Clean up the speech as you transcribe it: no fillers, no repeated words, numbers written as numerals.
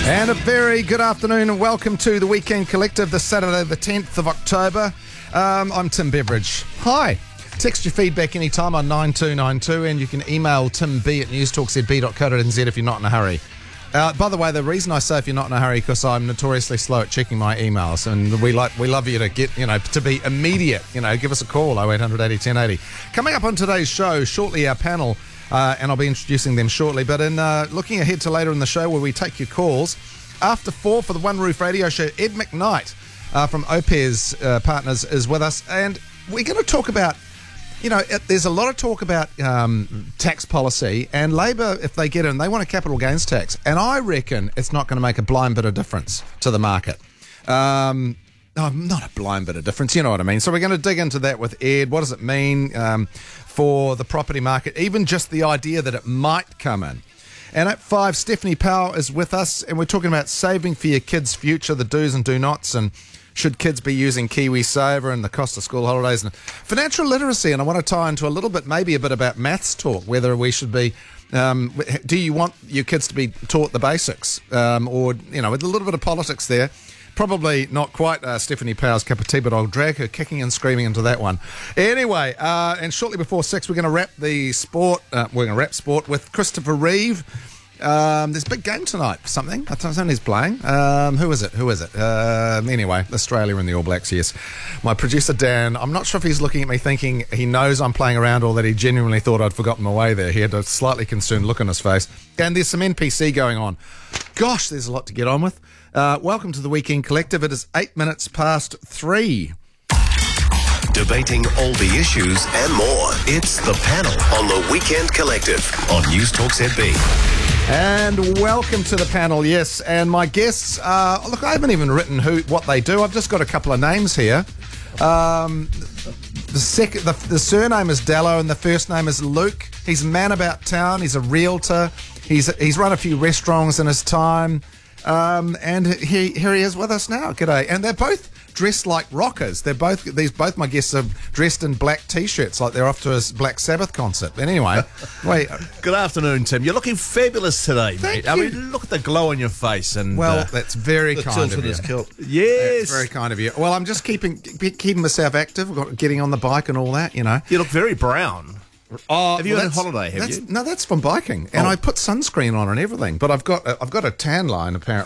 And a very good afternoon and welcome to the Weekend Collective, this Saturday the 10th of October. I'm Tim Beveridge. Hi. Text your feedback anytime on 9292 and you can email timb@newstalkzb.co.nz if you're not in a hurry. By the way, the reason I say if you're not in a hurry because I'm notoriously slow at checking my emails, and we love you to get, to be immediate. Give us a call, 0800 80 1080. Coming up on today's show, shortly our panel, and I'll be introducing them shortly. But in looking ahead to later in the show where we take your calls, after 4 for the One Roof Radio Show, Ed McKnight from Opes Partners is with us, and we're going to talk about, there's a lot of talk about tax policy, and Labor, if they get in, they want a capital gains tax, and I reckon it's not going to make a blind bit of difference to the market. No, not a blind bit of difference, you know what I mean. So we're going to dig into that with Ed. What does it mean for the property market, even just the idea that it might come in? And at 5, Stephanie Powell is with us, and we're talking about saving for your kids' future, the do's and do nots, and should kids be using KiwiSaver and the cost of school holidays and financial literacy. And I want to tie into maybe a bit about maths talk, whether we should be, do you want your kids to be taught the basics? Or, with a little bit of politics there. Probably not quite Stephanie Powell's cup of tea, but I'll drag her kicking and screaming into that one. Anyway, and shortly before 6, we're going to wrap the sport. We're going to wrap sport with Christopher Reeve. There's a big game tonight for something. I don't know who's playing. Who is it? Anyway, Australia and the All Blacks, yes. My producer, Dan, I'm not sure if he's looking at me thinking he knows I'm playing around or that he genuinely thought I'd forgotten my way there. He had a slightly concerned look on his face. And there's some NPC going on. Gosh, there's a lot to get on with. Welcome to the Weekend Collective. It is 8 minutes past 3. Debating all the issues and more. It's The Panel on the Weekend Collective on Newstalk ZB. And welcome to the panel, yes. And my guests, look, I haven't even written what they do. I've just got a couple of names here. The surname is Dallow and the first name is Luke. He's a man about town. He's a realtor. He's run a few restaurants in his time. And here he is with us now. G'day. And they're both dressed like rockers. Both my guests are dressed in black T-shirts, like they're off to a Black Sabbath concert. But anyway, wait. Good afternoon, Tim. You're looking fabulous today, mate. Thank you. I mean, look at the glow on your face. And that's very kind of you. Yes, that's very kind of you. Well, I'm just keeping myself active, getting on the bike and all that. You look very brown. Have you been on holiday? No, that's from biking, and I put sunscreen on and everything. But I've got a tan line apparently.